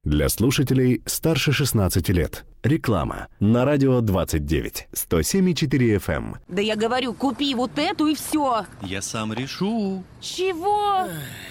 Для слушателей старше 16 лет. Реклама на радио 29, 107,4 FM. Да я говорю, купи вот эту и все. Я сам решу. Чего?